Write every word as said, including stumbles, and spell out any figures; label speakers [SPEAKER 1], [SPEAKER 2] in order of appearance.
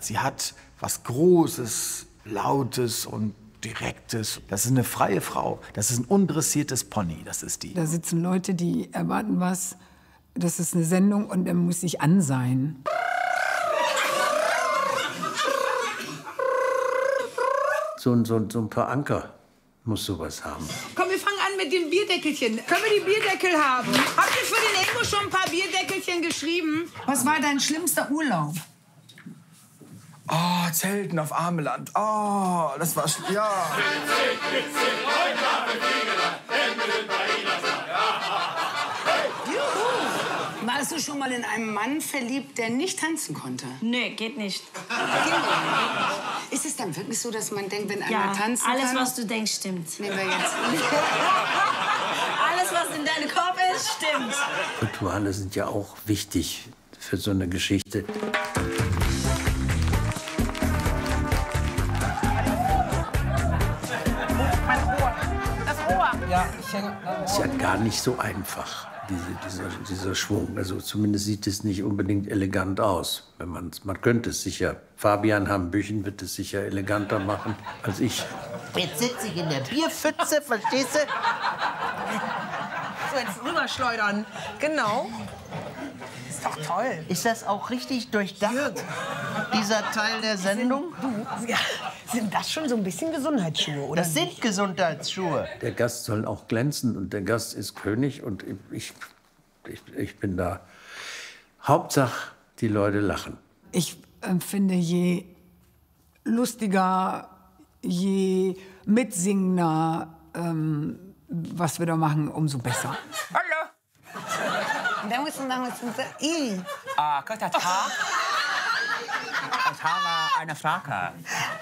[SPEAKER 1] Sie hat was Großes, Lautes und Direktes. Das ist eine freie Frau. Das ist ein undressiertes Pony, das ist die.
[SPEAKER 2] Da sitzen Leute, die erwarten was. Das ist eine Sendung und er muss sich an sein.
[SPEAKER 3] So, so, so ein paar Anker muss sowas haben.
[SPEAKER 4] Komm, wir fangen an mit den Bierdeckelchen. Können wir die Bierdeckel haben? Habt ihr für den Ingo schon ein paar Bierdeckelchen geschrieben?
[SPEAKER 2] Was war dein schlimmster Urlaub?
[SPEAKER 5] Oh, Zelten auf Ameland. Oh, das war sch- ja.
[SPEAKER 6] Warst du schon mal in einen Mann verliebt, der nicht tanzen konnte?
[SPEAKER 7] Nee, geht nicht.
[SPEAKER 6] Ist es dann wirklich so, dass man denkt, wenn einer
[SPEAKER 7] Ja,
[SPEAKER 6] tanzen
[SPEAKER 7] alles,
[SPEAKER 6] kann...
[SPEAKER 7] was du denkst, stimmt.
[SPEAKER 6] Nehmen wir jetzt.
[SPEAKER 7] Alles, was in deinem Kopf ist, stimmt.
[SPEAKER 3] Rituale sind ja auch wichtig für so eine Geschichte.
[SPEAKER 5] Ja, ich hänge.
[SPEAKER 3] Ist ja gar nicht so einfach, diese, dieser, dieser Schwung. Also zumindest sieht es nicht unbedingt elegant aus. Wenn man's, man könnte es sicher. Fabian Hambüchen wird es sicher eleganter machen als ich.
[SPEAKER 8] Jetzt sitze ich in der Bierpfütze, verstehst du?
[SPEAKER 4] So, jetzt rüberschleudern. Genau. Ist doch toll.
[SPEAKER 8] Ist das auch richtig durchdacht, dieser Teil der Sendung?
[SPEAKER 4] Ja, sind das schon so ein bisschen Gesundheitsschuhe, oder?
[SPEAKER 8] Das sind Gesundheitsschuhe.
[SPEAKER 3] Der Gast soll auch glänzen und der Gast ist König und ich, ich, ich bin da. Hauptsache, die Leute lachen.
[SPEAKER 2] Ich äh, finde, je lustiger, je mitsingender, ähm, was wir da machen, umso besser.
[SPEAKER 4] Hallo.
[SPEAKER 6] Da muss man sagen, I.
[SPEAKER 9] Ah, kau tak tahu? Tahu ada Frage.